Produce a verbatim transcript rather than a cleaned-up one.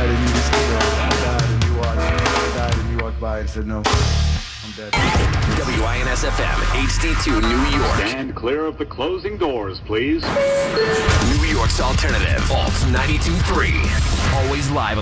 died and you just, you know, I died and you watched, I died and you walked by and said, no, I'm dead. W I N S F M, H D two, New York. Stand clear of the closing doors, please. New York's alternative, Alt ninety-two point three. Always live.